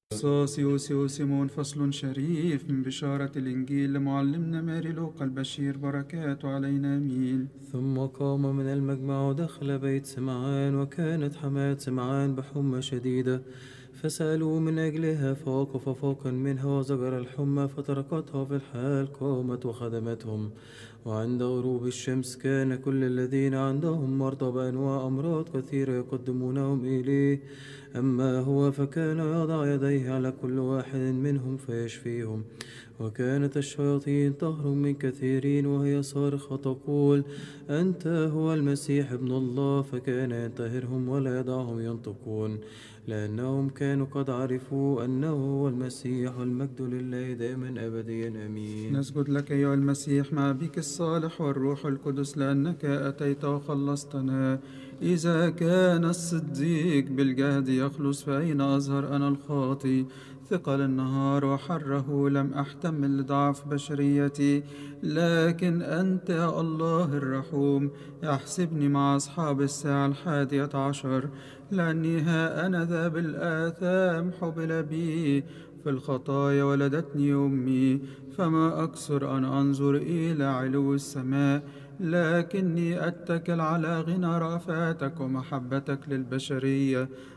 سيوسيو سيمون فصل شريف من بشارة الإنجيل لمعلمنا ماري لوقا البشير، بركاته علينا آمين. ثم قام من المجمع ودخل بيت سمعان، وكانت حماة سمعان بحمى شديدة، فسألوا من أجلها، فوقف فوقا منها وزجر الحمى، فتركتها في الحال، قامت وخدمتهم. وعند غروب الشمس كان كل الذين عندهم مرضى بأنواع أمراض كثيرة يقدمونهم إليه، أما هو فكان يضع يديه على كل واحد منهم فيشفيهم. وكانت الشياطين تهرب من كثيرين وهي صارخة تقول: أنت هو المسيح ابن الله. فكان ينتهرهم ولا يدعهم ينطقون، لأنهم كانوا قد عرفوا أنه هو المسيح. والمجد لله دائما أبديا آمين. نسجد لك أيها المسيح مع بك الصالح والروح القدس، لأنك أتيت وخلصتنا. إذا كان الصديق بالجهد يخلص، فأين أظهر أنا الخاطي؟ ثقل النهار وحره لم أحتمل لضعف بشريتي، لكن أنت يا الله الرحوم احسبني مع أصحاب الساعة 11، لأني ها أنا ذا بالآثام حبل بي، في الخطايا ولدتني أمي. فما أكثر أن أنظر إلى علو السماء، لكني أتكل على غنى رأفاتك ومحبتك للبشرية.